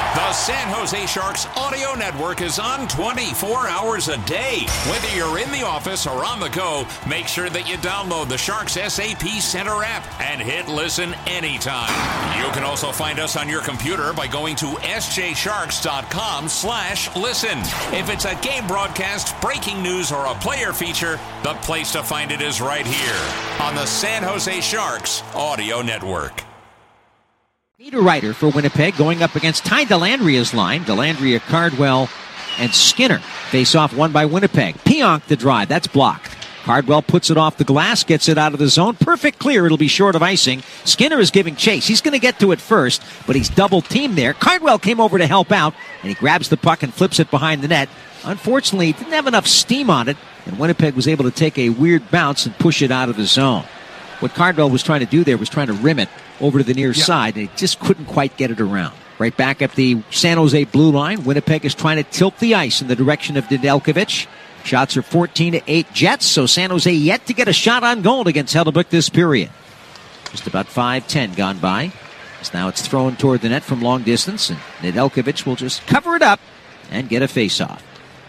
The San Jose Sharks audio network is on 24 hours a day. Whether you're in the office or on the go, make sure that you download the Sharks SAP Center app and hit listen anytime. You can also find us on your computer by going to sjsharks.com/listen. If it's a game broadcast, breaking news, or a player feature, the place to find it is right here on the San Jose Sharks audio network. Niederreiter for Winnipeg going up against Ty Dellandria's line. Dellandria, Cardwell, and Skinner. Face off won by Winnipeg. Pionk the drive. That's blocked. Cardwell puts it off the glass, gets it out of the zone. Perfect clear. It'll be short of icing. Skinner is giving chase. He's going to get to it first, but he's double teamed there. Cardwell came over to help out, and he grabs the puck and flips it behind the net. Unfortunately, he didn't have enough steam on it, and Winnipeg was able to take a weird bounce and push it out of the zone. What Cardwell was trying to do there was trying to rim it over to the near side, and he just couldn't quite get it around. Right back at the San Jose blue line, Winnipeg is trying to tilt the ice in the direction of Nedeljkovic. Shots are 14-8 Jets, so San Jose yet to get a shot on goal against Hellebuyck this period. Just about 5:10 gone by. So now it's thrown toward the net from long distance, and Nedeljkovic will just cover it up and get a face-off.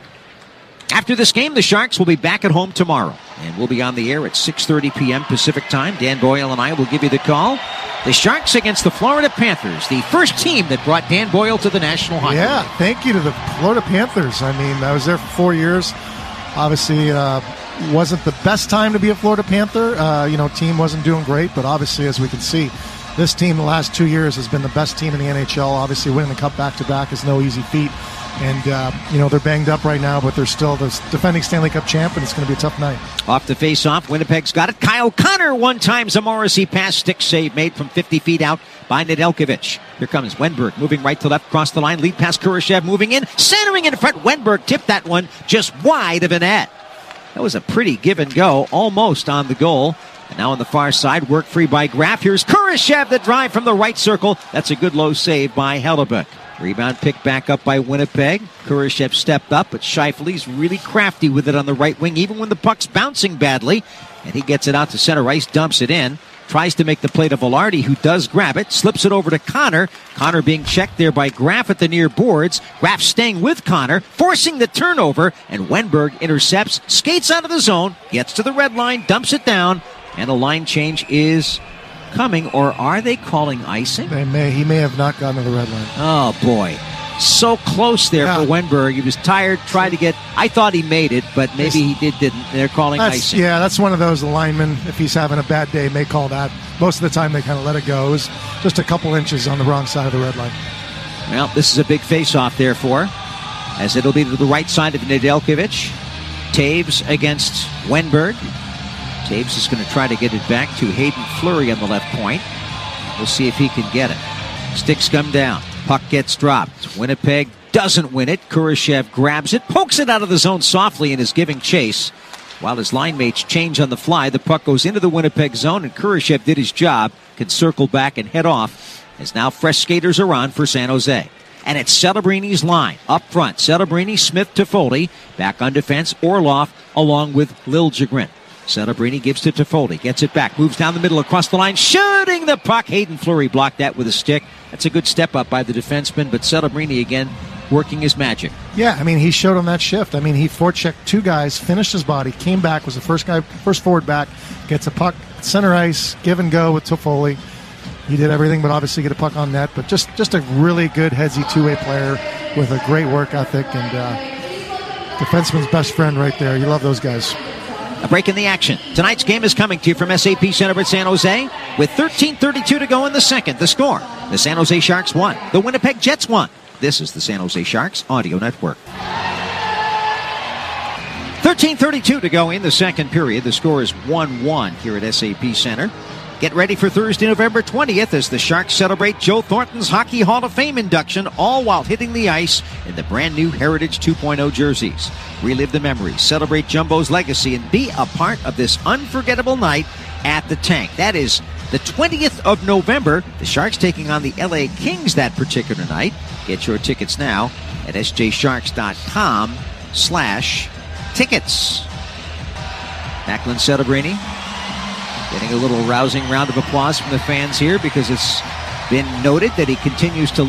After this game, the Sharks will be back at home tomorrow, and we'll be on the air at 6:30 p.m. Pacific time. Dan Boyle and I will give you the call. The Sharks against the Florida Panthers, the first team that brought Dan Boyle to the National Hockey League. Yeah, thank you to the Florida Panthers. I mean, I was there for 4 years. Obviously, wasn't the best time to be a Florida Panther. Team wasn't doing great, but obviously, as we can see, this team the last 2 years has been the best team in the NHL. Obviously, winning the Cup back-to-back is no easy feat. And, they're banged up right now, but they're still the defending Stanley Cup champ, and it's going to be a tough night. Off the face-off, Winnipeg's got it. Kyle Connor, one-time Morrissey pass stick save made from 50 feet out by Nedeljkovic. Here comes Wenberg, moving right to left across the line. Lead pass Kurashev moving in, centering in front. Wenberg tipped that one just wide of a net. That was a pretty give and go, almost on the goal. And now on the far side, work free by Graf. Here's Kurashev, the drive from the right circle. That's a good low save by Hellebuyck. Rebound picked back up by Winnipeg. Kurashev stepped up, but Scheifele's really crafty with it on the right wing, even when the puck's bouncing badly. And he gets it out to center ice, dumps it in. Tries to make the play to Velarde, who does grab it. Slips it over to Connor. Connor being checked there by Graf at the near boards. Graf staying with Connor, forcing the turnover. And Wenberg intercepts, skates out of the zone, gets to the red line, dumps it down. And a line change is coming, or are they calling icing? He may have not gotten to the red line. Oh boy, so close there for Wenberg. He was tired, tried to get. I thought he made it, but maybe he didn't. They're calling icing. Yeah, that's one of those linemen. If he's having a bad day, may call that. Most of the time, they kind of let it go. It was just a couple inches on the wrong side of the red line. Well, this is a big face-off, therefore, as it'll be to the right side of Nedeljkovic. Taves against Wenberg. Taves is going to try to get it back to Hayden Fleury on the left point. We'll see if he can get it. Sticks come down. Puck gets dropped. Winnipeg doesn't win it. Kurashev grabs it, pokes it out of the zone softly, and is giving chase. While his line mates change on the fly, the puck goes into the Winnipeg zone, and Kurashev did his job, can circle back and head off, as now fresh skaters are on for San Jose. And it's Celebrini's line. Up front, Celebrini, Smith, Toffoli. Back on defense, Orlov, along with Liljegren. Celebrini gives to Toffoli, gets it back, moves down the middle across the line, shooting the puck. Hayden Fleury blocked that with a stick. That's a good step up by the defenseman, but Celebrini again working his magic. Yeah, I mean, he showed him that shift. I mean, he forechecked two guys, finished his body, came back, was the first forward back, gets a puck, center ice, give and go with Toffoli. He did everything but obviously get a puck on net, but just a really good headsy two-way player with a great work ethic, and defenseman's best friend right there. You love those guys. A break in the action. Tonight's game is coming to you from SAP Center at San Jose with 13:32 to go in the second. The score, the San Jose Sharks won. The Winnipeg Jets won. This is the San Jose Sharks Audio Network. 13:32 to go in the second period. The score is 1-1 here at SAP Center. Get ready for Thursday, November 20th as the Sharks celebrate Joe Thornton's Hockey Hall of Fame induction, all while hitting the ice in the brand new Heritage 2.0 jerseys. Relive the memories, celebrate Jumbo's legacy, and be a part of this unforgettable night at the Tank. That is the 20th of November. The Sharks taking on the LA Kings that particular night. Get your tickets now at sjsharks.com/tickets. Declan Celebrini getting a little rousing round of applause from the fans here because it's been noted that he continues to